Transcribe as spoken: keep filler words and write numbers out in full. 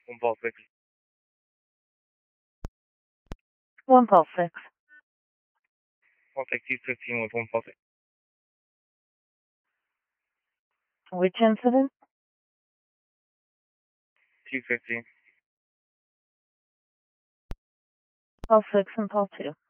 One Paul six. One Paul six. I'll take two fifteen with one Paul six. Which incident? two fifteen. Paul six and Paul two.